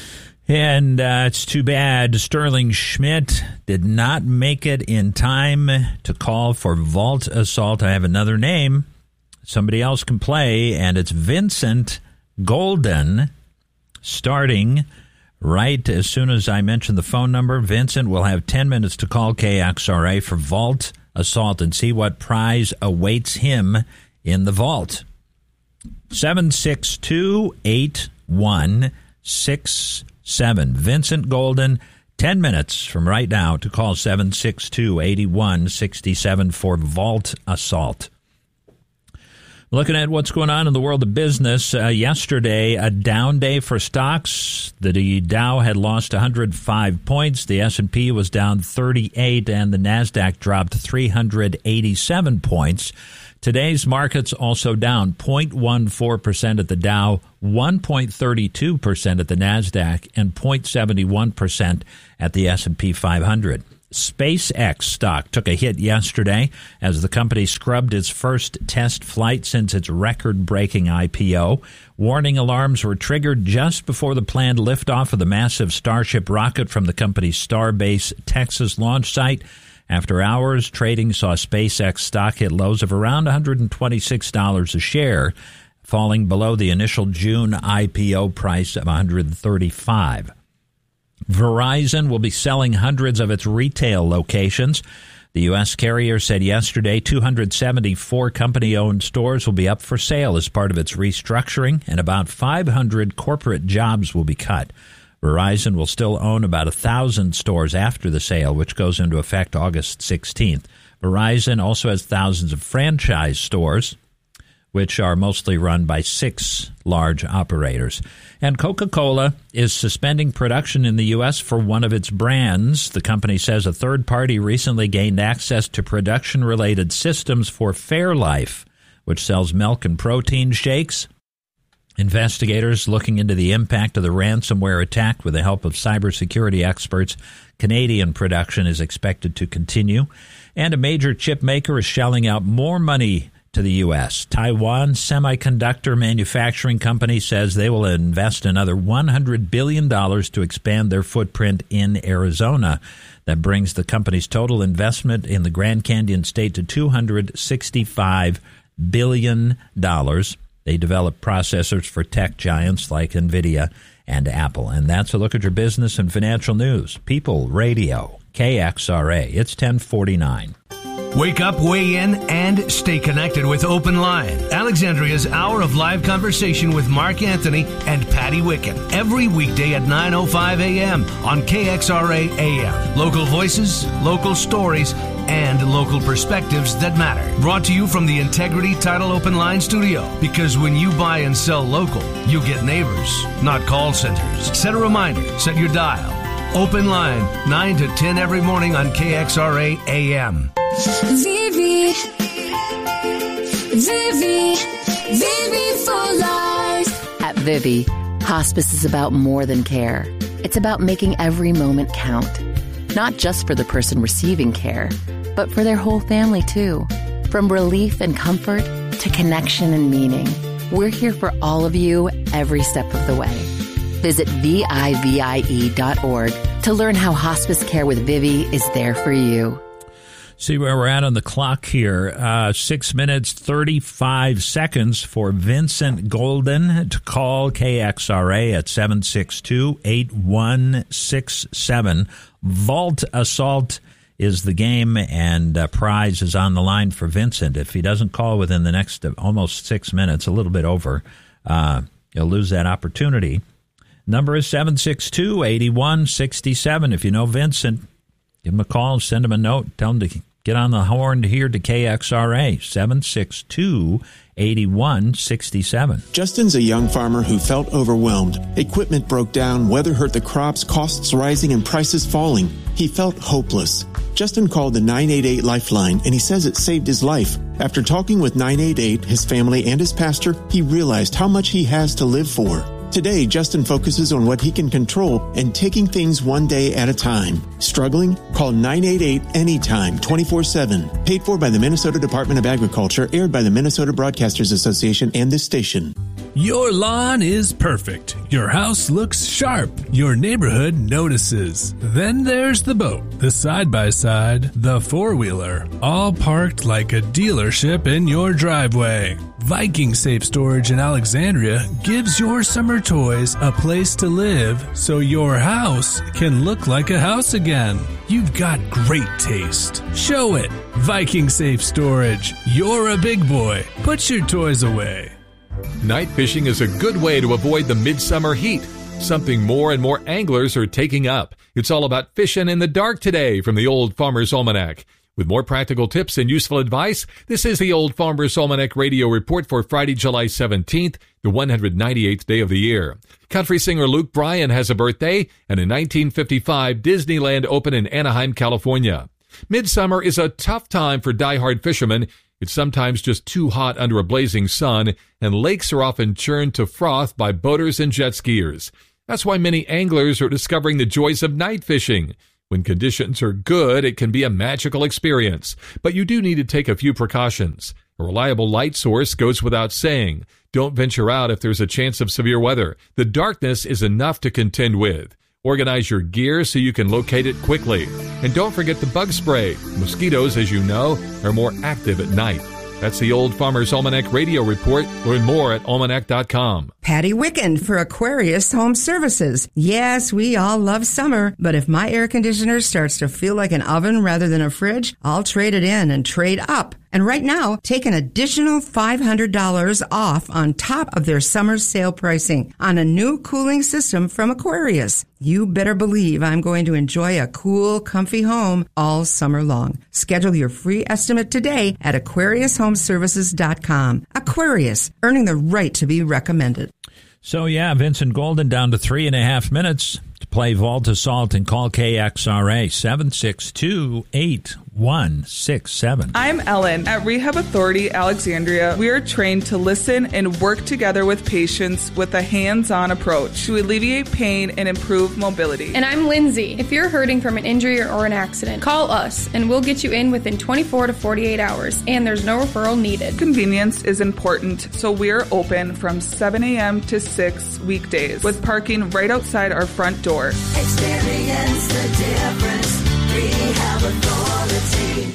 And uh, it's too bad Sterling Schmidt did not make it in time to call for Vault Assault. I have another name. Somebody else can play, and it's Vincent Golden, starting right as soon as I mention the phone number. Vincent will have ten minutes to call K X R A for Vault Assault and see what prize awaits him in the vault. seven six two, eight one six seven. Vincent Golden, ten minutes from right now to call seven six two, eight one six seven for Vault Assault. Looking at what's going on in the world of business, uh, yesterday, a down day for stocks. The Dow had lost one hundred five points. The S and P was down thirty-eight, and the NASDAQ dropped three hundred eighty-seven points. Today's markets also down zero point one four percent at the Dow, one point three two percent at the NASDAQ, and zero point seven one percent at the S and P five hundred. SpaceX stock took a hit yesterday as the company scrubbed its first test flight since its record-breaking I P O. Warning alarms were triggered just before the planned liftoff of the massive Starship rocket from the company's Starbase, Texas launch site. After hours, trading saw SpaceX stock hit lows of around one hundred twenty-six dollars a share, falling below the initial June I P O price of one hundred thirty-five dollars. Verizon will be selling hundreds of its retail locations. The U S carrier said yesterday two hundred seventy-four company-owned stores will be up for sale as part of its restructuring, and about five hundred corporate jobs will be cut. Verizon will still own about one thousand stores after the sale, which goes into effect August sixteenth. Verizon also has thousands of franchise stores, which are mostly run by six large operators. And Coca-Cola is suspending production in the U S for one of its brands. The company says a third party recently gained access to production-related systems for Fairlife, which sells milk and protein shakes. Investigators looking into the impact of the ransomware attack with the help of cybersecurity experts. Canadian production is expected to continue. And a major chip maker is shelling out more money to the U S. Taiwan Semiconductor Manufacturing Company says they will invest another one hundred billion dollars to expand their footprint in Arizona. That brings the company's total investment in the Grand Canyon state to two hundred sixty-five billion dollars. They develop processors for tech giants like NVIDIA and Apple. And that's a look at your business and financial news. People Radio, K X R A. It's ten forty-nine. Wake up, weigh in, and stay connected with Open Line, Alexandria's hour of live conversation with Mark Anthony and Patty Wicken. Every weekday at nine oh five a.m. on K X R A A M. Local voices, local stories, and local perspectives that matter. Brought to you from the Integrity Title Open Line studio. Because when you buy and sell local, you get neighbors, not call centers. Set a reminder, set your dial. Open Line, nine to ten every morning on K X R A A M. Vivi, Vivi, Vivi for life. At Vivi, hospice is about more than care. It's about making every moment count. Not just for the person receiving care, but for their whole family too. From relief and comfort to connection and meaning, we're here for all of you every step of the way. Visit V I V I E dot org to learn how hospice care with Vivi is there for you. See where we're at on the clock here. Uh, six minutes, thirty-five seconds for Vincent Golden to call K X R A at seven six two, eight one six seven. Vault Assault is the game, and uh, prize is on the line for Vincent. If he doesn't call within the next uh, almost six minutes, a little bit over, uh, he'll lose that opportunity. Number is seven six two, eight one six seven. If you know Vincent, give him a call, send him a note, tell him to get on the horn here to K X R A, seven six two, eight one six seven. Justin's a young farmer who felt overwhelmed. Equipment broke down, weather hurt the crops, costs rising, and prices falling. He felt hopeless. Justin called the nine eight eight Lifeline, and he says it saved his life. After talking with nine eight eight, his family, and his pastor, he realized how much he has to live for. Today, Justin focuses on what he can control and taking things one day at a time. Struggling? Call nine eight eight anytime, twenty-four seven. Paid for by the Minnesota Department of Agriculture, aired by the Minnesota Broadcasters Association and this station. Your lawn is perfect. Your house looks sharp. Your neighborhood notices. Then there's the boat, the side-by-side, the four-wheeler, all parked like a dealership in your driveway. Viking Safe Storage in Alexandria gives your summer toys a place to live so your house can look like a house again. You've got great taste. Show it. Viking Safe Storage. You're a big boy. Put your toys away. Night fishing is a good way to avoid the midsummer heat, something more and more anglers are taking up. It's all about fishing in the dark today from the Old Farmer's Almanac. With more practical tips and useful advice, this is the Old Farmer's Almanac Radio Report for Friday, July seventeenth, the one hundred ninety-eighth day of the year. Country singer Luke Bryan has a birthday, and in nineteen fifty-five, Disneyland opened in Anaheim, California. Midsummer is a tough time for diehard fishermen. It's sometimes just too hot under a blazing sun, and lakes are often churned to froth by boaters and jet skiers. That's why many anglers are discovering the joys of night fishing. When conditions are good, it can be a magical experience, but you do need to take a few precautions. A reliable light source goes without saying. Don't venture out if there's a chance of severe weather. The darkness is enough to contend with. Organize your gear so you can locate it quickly. And don't forget the bug spray. Mosquitoes, as you know, are more active at night. That's the Old Farmer's Almanac Radio Report. Learn more at almanac dot com. Patty Wicken for Aquarius Home Services. Yes, we all love summer, but if my air conditioner starts to feel like an oven rather than a fridge, I'll trade it in and trade up. And right now, take an additional five hundred dollars off on top of their summer sale pricing on a new cooling system from Aquarius. You better believe I'm going to enjoy a cool, comfy home all summer long. Schedule your free estimate today at aquarius home services dot com. Aquarius, earning the right to be recommended. So, yeah, Vincent Golden down to three and a half minutes to play Vault Assault and call K X R A seven six two, eight one six seven. I'm Ellen. At Rehab Authority Alexandria, we are trained to listen and work together with patients with a hands-on approach to alleviate pain and improve mobility. And I'm Lindsay. If you're hurting from an injury or an accident, call us and we'll get you in within twenty-four to forty-eight hours, and there's no referral needed. Convenience is important, so we're open from seven a.m. to six weekdays with parking right outside our front door. Experience the difference. Rehab Authority.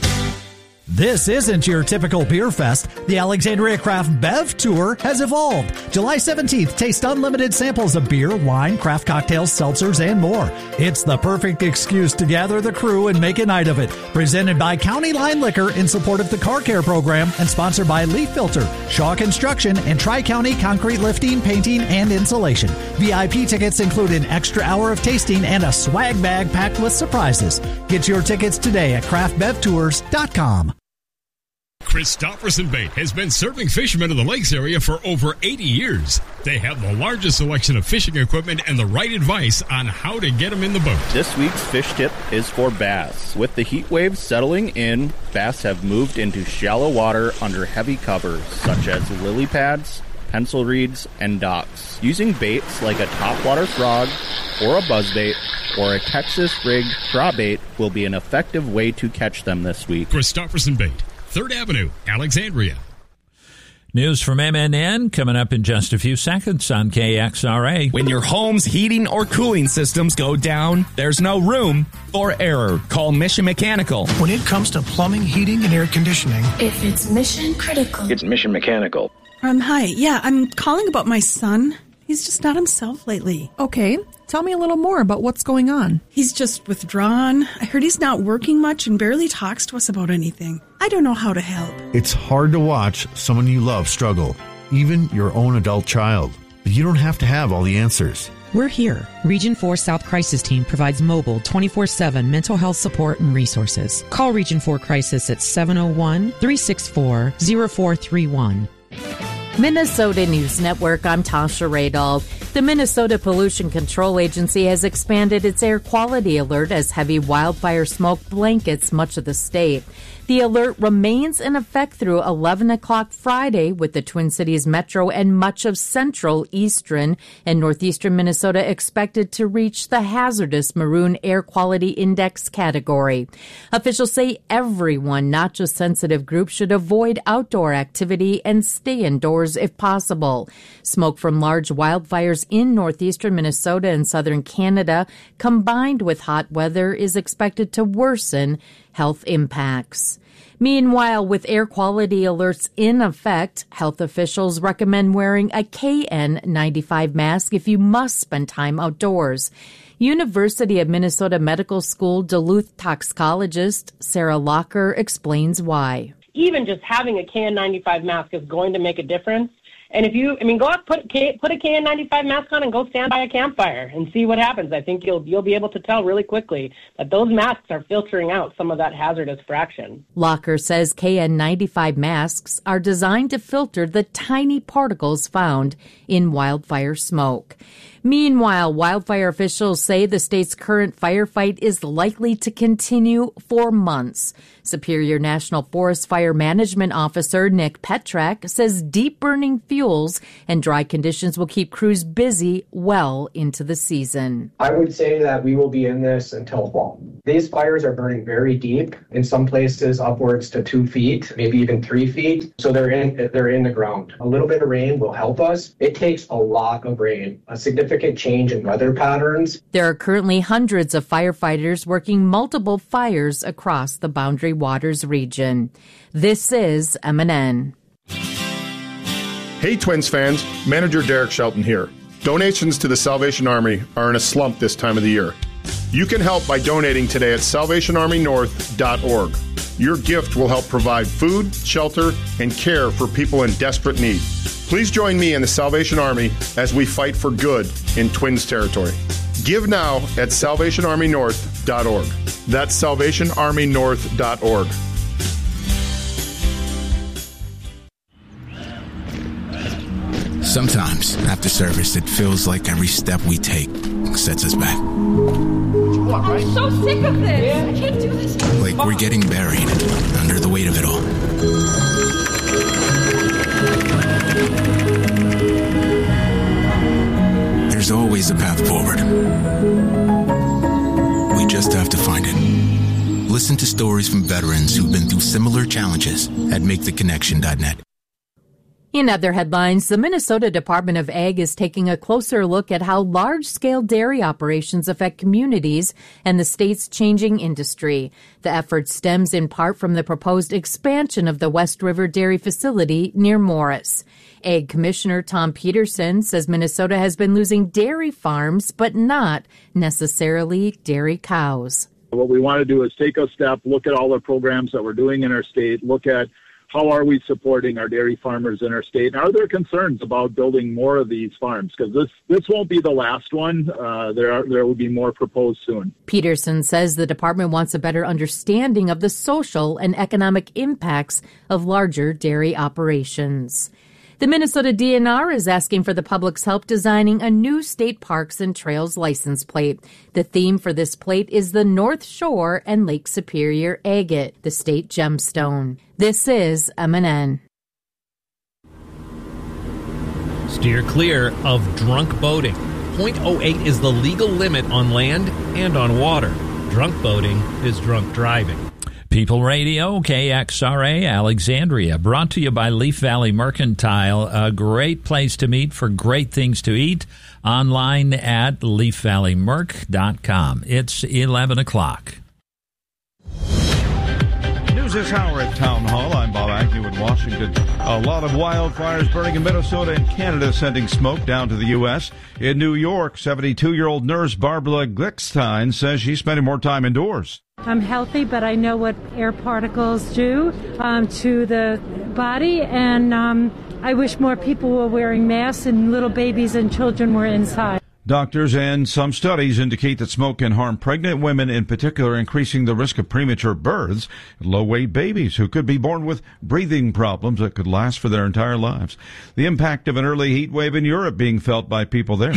This isn't your typical beer fest. The Alexandria Craft Bev Tour has evolved. July seventeenth, taste unlimited samples of beer, wine, craft cocktails, seltzers, and more. It's the perfect excuse to gather the crew and make a night of it. Presented by County Line Liquor in support of the Car Care Program and sponsored by Leaf Filter, Shaw Construction, and Tri-County Concrete Lifting, Painting, and Insulation. V I P tickets include an extra hour of tasting and a swag bag packed with surprises. Get your tickets today at craft bev tours dot com. Christopherson Bait has been serving fishermen in the lakes area for over eighty years. They have the largest selection of fishing equipment and the right advice on how to get them in the boat. This week's fish tip is for bass. With the heat waves settling in, bass have moved into shallow water under heavy covers, such as lily pads, pencil reeds, and docks. Using baits like a topwater frog or a buzzbait or a Texas-rigged draw bait will be an effective way to catch them this week. Christopherson Bait, third Avenue, Alexandria. News from M N N coming up in just a few seconds on K X R A. When your home's heating or cooling systems go down, there's no room for error. Call Mission Mechanical. When it comes to plumbing, heating, and air conditioning, if it's mission critical, it's Mission Mechanical. Um, hi. Yeah, I'm calling about my son. He's just not himself lately. Okay. Tell me a little more about what's going on. He's just withdrawn. I heard he's not working much and barely talks to us about anything. I don't know how to help. It's hard to watch someone you love struggle, even your own adult child. But you don't have to have all the answers. We're here. Region four South Crisis Team provides mobile twenty-four seven mental health support and resources. Call Region four Crisis at seven oh one, three six four, oh four three one. Minnesota News Network, I'm Tasha Radall. The Minnesota Pollution Control Agency has expanded its air quality alert as heavy wildfire smoke blankets much of the state. The alert remains in effect through eleven o'clock Friday, with the Twin Cities metro and much of central, eastern, and northeastern Minnesota expected to reach the hazardous maroon air quality index category. Officials say everyone, not just sensitive groups, should avoid outdoor activity and stay indoors if possible. Smoke from large wildfires in northeastern Minnesota and southern Canada, combined with hot weather, is expected to worsen health impacts. Meanwhile, with air quality alerts in effect, health officials recommend wearing a K N ninety-five mask if you must spend time outdoors. University of Minnesota Medical School Duluth toxicologist Sarah Locker explains why. Even just having a K N ninety-five mask is going to make a difference. And if you, I mean, go out, put K, put a K N ninety-five mask on and go stand by a campfire and see what happens. I think you'll you'll be able to tell really quickly that those masks are filtering out some of that hazardous fraction. Locker says K N ninety-five masks are designed to filter the tiny particles found in wildfire smoke. Meanwhile, wildfire officials say the state's current firefight is likely to continue for months. Superior National Forest Fire Management Officer Nick Petrak says deep burning fuels and dry conditions will keep crews busy well into the season. I would say that we will be in this until fall. These fires are burning very deep, in some places upwards to two feet, maybe even three feet. So they're in they're in the ground. A little bit of rain will help us. It takes a lot of rain, a significant change in weather patterns. There are currently hundreds of firefighters working multiple fires across the Boundary Waters region. This is M N N. Hey Twins fans, Manager Derek Shelton here. Donations to the Salvation Army are in a slump this time of the year. You can help by donating today at salvation army north dot org. Your gift will help provide food, shelter, and care for people in desperate need. Please join me and the Salvation Army as we fight for good in Twins territory. Give now at salvation army north dot org. That's salvation army north dot org. Sometimes, after service, it feels like every step we take sets us back. I'm so sick of this. I can't do this. Like we're getting buried under the weight of it all. There's always a path forward. We just have to find it. Listen to stories from veterans who've been through similar challenges at make the connection dot net. In other headlines, the Minnesota Department of Ag is taking a closer look at how large-scale dairy operations affect communities and the state's changing industry. The effort stems in part from the proposed expansion of the West River Dairy Facility near Morris. Ag Commissioner Tom Peterson says Minnesota has been losing dairy farms, but not necessarily dairy cows. What we want to do is take a step, look at all the programs that we're doing in our state, look at how are we supporting our dairy farmers in our state? And are there concerns about building more of these farms? Because this, this won't be the last one. Uh, there are, there will be more proposed soon. Peterson says the department wants a better understanding of the social and economic impacts of larger dairy operations. The Minnesota D N R is asking for the public's help designing a new state parks and trails license plate. The theme for this plate is the North Shore and Lake Superior agate, the state gemstone. This is M N N. Steer clear of drunk boating. point oh eight is the legal limit on land and on water. Drunk boating is drunk driving. People Radio, K X R A, Alexandria, brought to you by Leaf Valley Mercantile, a great place to meet for great things to eat, online at leaf valley merc dot com. It's eleven o'clock. News this hour at Town Hall. I'm Bob Agnew in Washington. A lot of wildfires burning in Minnesota and Canada, sending smoke down to the U S. In New York, seventy-two-year-old nurse Barbara Glickstein says she's spending more time indoors. I'm healthy, but I know what air particles do um, to the body, and um, I wish more people were wearing masks and little babies and children were inside. Doctors and some studies indicate that smoke can harm pregnant women, in particular, increasing the risk of premature births, low-weight babies who could be born with breathing problems that could last for their entire lives. The impact of an early heat wave in Europe being felt by people there. Heat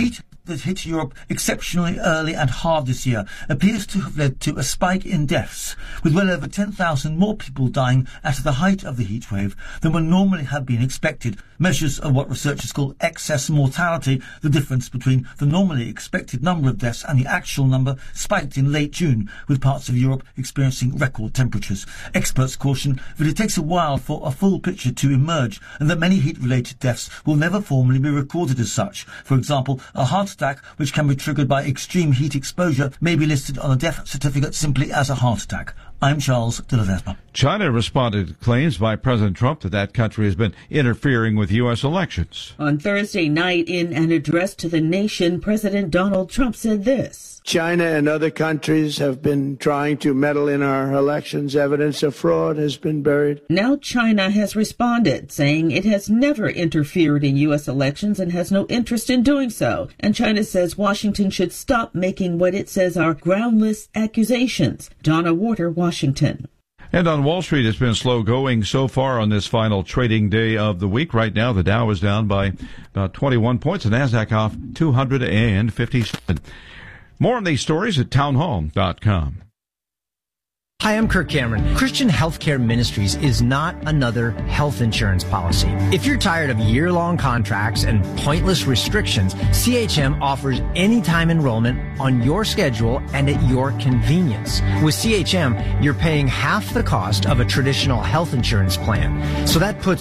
that hit Europe exceptionally early and hard this year appears to have led to a spike in deaths, with well over ten thousand more people dying at the height of the heat wave than would normally have been expected. Measures of what researchers call excess mortality, the difference between the normally expected number of deaths and the actual number, spiked in late June, with parts of Europe experiencing record temperatures. Experts caution that it takes a while for a full picture to emerge and that many heat-related deaths will never formally be recorded as such. For example, a heart attack, which can be triggered by extreme heat exposure, may be listed on a death certificate simply as a heart attack. I'm Charles de Ledesma. China responded to claims by President Trump that that country has been interfering with U S elections. On Thursday night, in an address to the nation, President Donald Trump said this. China and other countries have been trying to meddle in our elections. Evidence of fraud has been buried. Now China has responded, saying it has never interfered in U S elections and has no interest in doing so. And China says Washington should stop making what it says are groundless accusations. Donna Warder, Washington. And on Wall Street, it's been slow going so far on this final trading day of the week. Right now, the Dow is down by about twenty-one points, the NASDAQ off two hundred fifty-seven. More on these stories at townhall dot com. Hi, I'm Kirk Cameron. Christian Healthcare Ministries is not another health insurance policy. If you're tired of year-long contracts and pointless restrictions, C H M offers anytime enrollment on your schedule and at your convenience. With C H M, you're paying half the cost of a traditional health insurance plan. So that puts